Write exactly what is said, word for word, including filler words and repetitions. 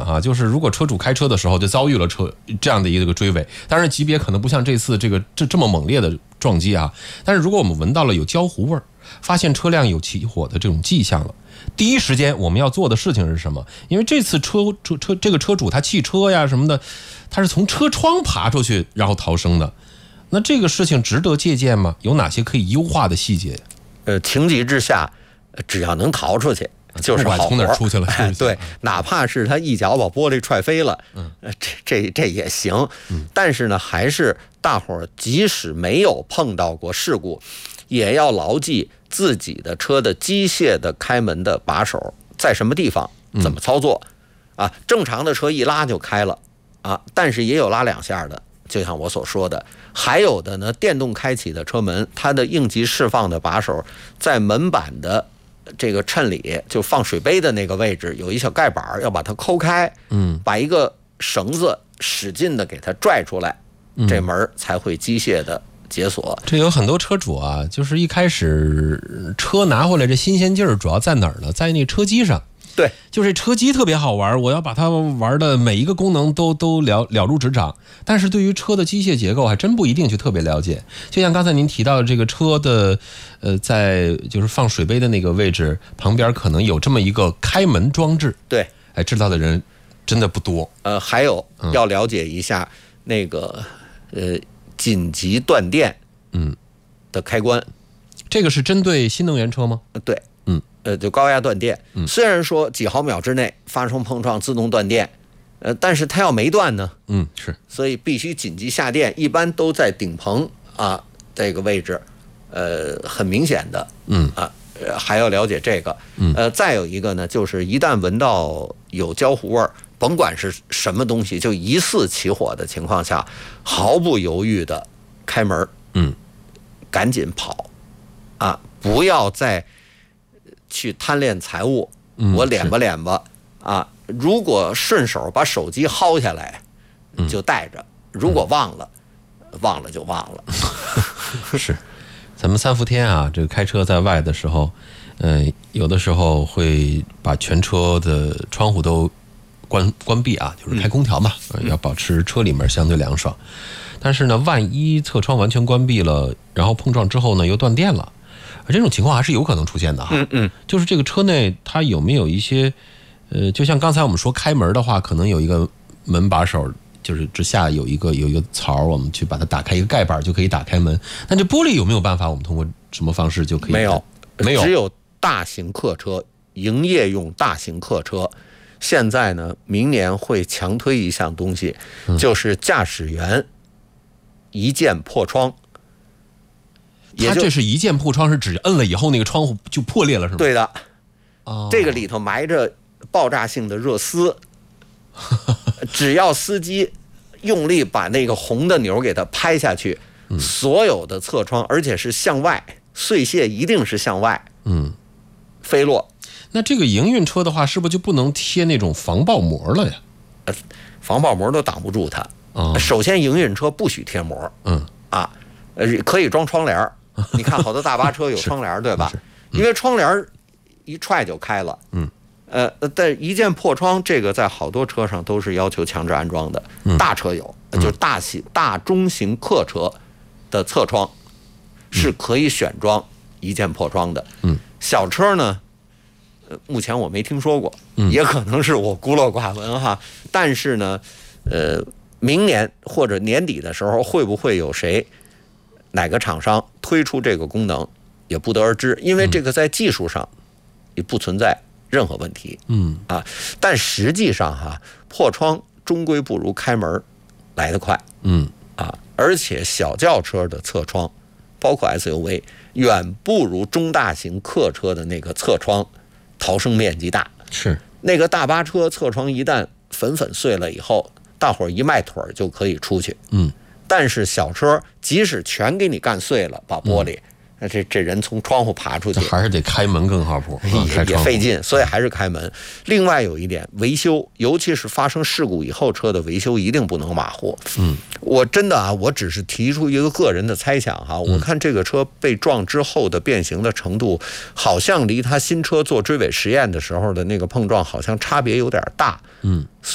啊，就是如果车主开车的时候就遭遇了车这样的一个追尾，当然级别可能不像这次这个这这么猛烈的撞击啊，但是如果我们闻到了有焦糊味儿，发现车辆有起火的这种迹象了，第一时间我们要做的事情是什么？因为这次车车车这个车主他汽车呀什么的，他是从车窗爬出去然后逃生的，那这个事情值得借鉴吗？有哪些可以优化的细节？ 呃，情急之下，只要能逃出去，就是好活。 从哪儿出去了？ 哎，对，哪怕是他一脚把玻璃踹飞了，嗯，这这这也行。嗯，但是呢，还是大伙儿即使没有碰到过事故，也要牢记自己的车的机械的开门的把手在什么地方，怎么操作。嗯、啊，正常的车一拉就开了啊，但是也有拉两下的。就像我所说的，还有的呢，电动开启的车门，它的应急释放的把手在门板的这个衬里，就放水杯的那个位置有一小盖板，要把它抠开，嗯，把一个绳子使劲的给它拽出来，这门才会机械的解锁。 这有很多车主啊，就是一开始车拿回来这新鲜劲儿主要在哪儿呢？在那车机上。 对， 就是车机特别好玩，我要把它玩的每一个功能都都了了如指掌。但是对于车的机械结构还真不一定去特别了解。就像刚才您提到的这个车的，呃，在就是放水杯的那个位置旁边可能有这么一个开门装置。 对， 哎，知道的人真的不多。 呃，还有要了解一下那个、嗯、呃紧急断电嗯的开关、嗯。 这个是针对新能源车吗？ 对。呃，就高压断电，虽然说几毫秒之内发生碰撞自动断电，呃，但是它要没断呢， 嗯，是， 所以必须紧急下电，一般都在顶棚啊这个位置，呃，很明显的，嗯啊，还要了解这个，呃，再有一个呢，就是一旦闻到有焦糊味儿，甭管是什么东西，就疑似起火的情况下，毫不犹豫的开门，嗯，赶紧跑，啊，不要再去贪恋财物，我敛吧敛吧、嗯、啊！如果顺手把手机薅下来，就带着；嗯、如果忘了，嗯、忘了就忘了。 是，咱们三伏天啊，这个开车在外的时候，嗯、呃，有的时候会把全车的窗户都关关闭啊，就是开空调嘛、嗯，要保持车里面相对凉爽。但是呢，万一侧窗完全关闭了，然后碰撞之后呢，又断电了。这种情况还是有可能出现的哈，嗯嗯，就是这个车内它有没有一些，呃，就像刚才我们说开门的话，可能有一个门把手，就是之下有一个有一个槽，我们去把它打开一个盖板就可以打开门。但这玻璃有没有办法？我们通过什么方式就可以？ 没有， 没有， 只有大型客车、营业用大型客车。现在呢，明年会强推一项东西，就是驾驶员一键破窗。 它这是一键破窗，是指摁了以后那个窗户就破裂了，是吗？ 对的，哦，这个里头埋着爆炸性的热丝，只要司机用力把那个红的钮给它拍下去，嗯、所有的侧窗，而且是向外碎屑，一定是向外，嗯，飞落。 那这个营运车的话，是不是就不能贴那种防爆膜了呀？ 呃，防爆膜都挡不住它。哦、首先，营运车不许贴膜，嗯啊，呃，可以装窗帘。你看好多大巴车有窗帘对吧？因为窗帘一踹就开了。嗯，呃，但一键破窗这个在好多车上都是要求强制安装的。嗯、大车有，就是大型、大中型客车的侧窗是可以选装一键破窗的。嗯，小车呢，呃，目前我没听说过，也可能是我孤陋寡闻哈。但是呢，呃，明年或者年底的时候，会不会有谁？哪个厂商推出这个功能也不得而知，因为这个在技术上也不存在任何问题。嗯啊，但实际上哈，破窗终归不如开门来得快。嗯啊，而且小轿车的侧窗，包括 S U V， 远不如中大型客车的那个侧窗逃生面积大。 是那个大巴车侧窗一旦粉粉碎了以后，大伙儿一迈腿就可以出去。嗯。但是小车即使全给你干碎了，把玻璃，那、嗯、这这人从窗户爬出去， 还是得开门更靠谱， 也也费劲，所以还是开门。另外有一点，维修，尤其是发生事故以后，车的维修一定不能马虎。嗯，我真的啊，我只是提出一个个人的猜想哈，我看这个车被撞之后的变形的程度，好像离他新车做追尾实验的时候的那个碰撞，好像差别有点大。嗯。